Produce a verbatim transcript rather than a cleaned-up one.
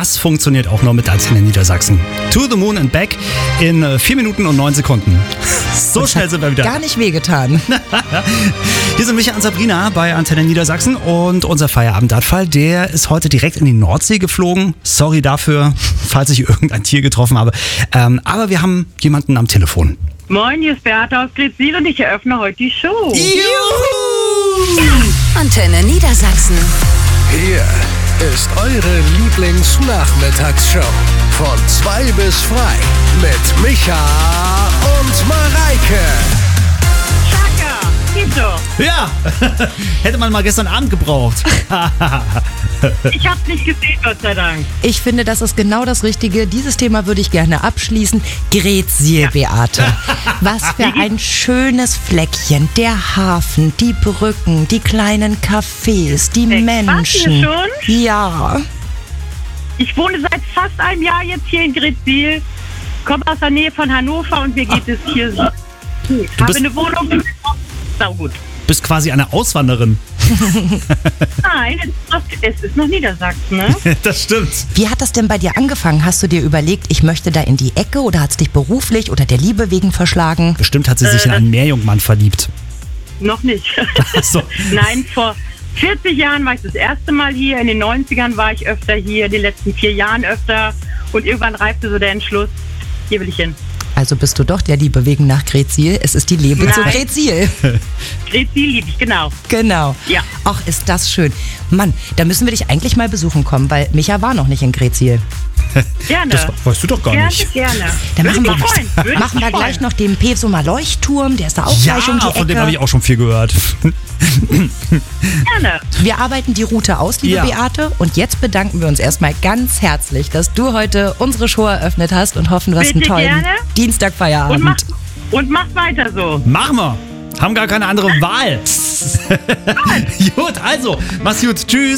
das funktioniert auch nur mit Antenne Niedersachsen. To the Moon and Back in vier Minuten und neun Sekunden. So schnell sind wir wieder. Gar nicht wehgetan. Hier sind Micha und Sabrina bei Antenne Niedersachsen und unser Feierabendradfall, der ist heute direkt in die Nordsee geflogen. Sorry dafür, falls ich irgendein Tier getroffen habe. Ähm, aber wir haben jemanden am Telefon. Moin, hier ist Beate aus Gretzwil und ich eröffne heute die Show. Juhu! Antenne Niedersachsen. Hier ist eure Lieblingsnachmittagsshow. Von zwei bis frei mit Micha und Mareike. Chaka, geht doch. Ja, hätte man mal gestern Abend gebraucht. Ich hab's nicht gesehen, Gott sei Dank. Ich finde, das ist genau das Richtige. Dieses Thema würde ich gerne abschließen. Gretzwil, Beate. Was für ein schönes Fleckchen. Der Hafen, die Brücken, die kleinen Cafés, die Warst du Menschen. hier schon? Ja. Ich wohne seit fast einem Jahr jetzt hier in Gretzwil, komme aus der Nähe von Hannover und mir geht es hier so gut. Ich habe bist- eine Wohnung, die ist saugut. Bist quasi eine Auswanderin. Nein, es ist, noch, es ist noch Niedersachsen, ne? Das stimmt. Wie hat das denn bei dir angefangen? Hast du dir überlegt, ich möchte da in die Ecke oder hat es dich beruflich oder der Liebe wegen verschlagen? Bestimmt hat sie sich in einen Meerjungmann verliebt. Noch nicht. So. Nein, vor vierzig Jahren war ich das erste Mal hier, in den neunzigern war ich öfter hier, in den letzten vier Jahren öfter und irgendwann reifte so der Entschluss, hier will ich hin. Also bist du doch der Liebe wegen nach Gretzwil. Es ist die Liebe zu Nein. Gretzwil. Gretzwil liebe ich, genau. Genau. Ja. Ach, ist das schön. Mann, da müssen wir dich eigentlich mal besuchen kommen, weil Micha war noch nicht in Gretzwil. Gerne. Das weißt du doch gar gerne, nicht. gerne. Dann Würde machen wir, mich freuen. Würde machen mich wir gleich freuen. noch den Pesumer Leuchtturm, der ist da auch Ja, gleich um die Ecke. von dem habe ich auch schon viel gehört. Gerne. Wir arbeiten die Route aus, liebe Ja. Beate. Und jetzt bedanken wir uns erstmal ganz herzlich, dass du heute unsere Show eröffnet hast und hoffen, du hast einen Bitte tollen gerne. Dienstagfeierabend. Und mach, und mach weiter so. Machen wir. Haben gar keine andere Wahl. Gut, also, mach's gut. Tschüss.